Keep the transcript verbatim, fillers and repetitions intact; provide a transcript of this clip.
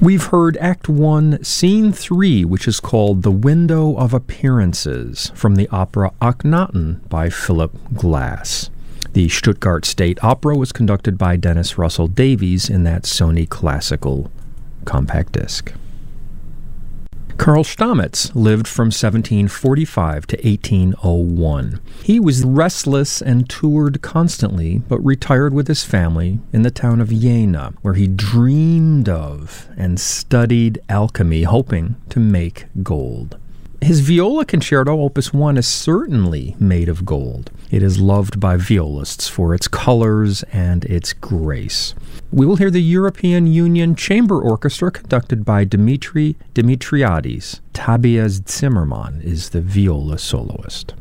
We've heard Act one, Scene three, which is called The Window of Appearances, from the opera Akhenaten by Philip Glass. The Stuttgart State Opera was conducted by Dennis Russell Davies in that Sony Classical compact disc. Karl Stamitz lived from seventeen forty-five to eighteen oh one. He was restless and toured constantly, but retired with his family in the town of Jena, where he dreamed of and studied alchemy, hoping to make gold. His viola concerto, Opus one, is certainly made of gold. It is loved by violists for its colors and its grace. We will hear the European Union Chamber Orchestra conducted by Dimitri Dimitriades. Tobias Zimmermann is the viola soloist.